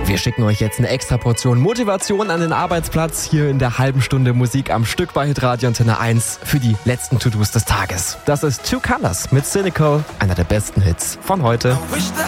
Wir schicken euch jetzt eine extra Portion Motivation an den Arbeitsplatz hier in der halben Stunde Musik am Stück bei Hitradio Antenne 1 für die letzten To-Dos des Tages. Das ist Two Colors mit Cynical, einer der besten Hits von heute.